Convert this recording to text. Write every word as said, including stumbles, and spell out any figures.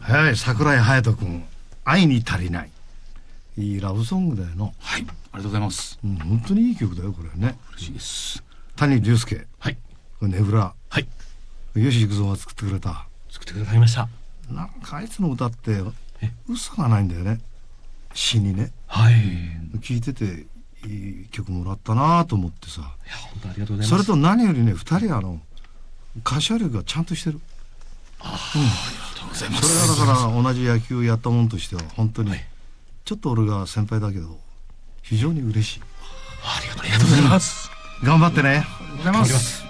はい、桜井隼人君、愛に足りない。いいラブソングだよな。 はい、ありがとうございます。 うん、本当にいい曲だよこれね。 嬉しいです。 谷龍介、 はい、 これネブラ、 はい、 吉幾三が作ってくれた。 作ってくださいました。 なんかあいつの歌って嘘がないんだよね、詩にね。 はい、 聞いてていい曲もらったなと思ってさ。 いや本当ありがとうございます。 それと何よりね、二人あの歌唱力がちゃんとしてる。 あ、うん、ありがとうございます。 それはだから同じ野球やったもんとしては本当に、はい、ちょっと俺が先輩だけど非常に嬉しい。 ありがとうございます。 頑張ってね。ありがとうございます。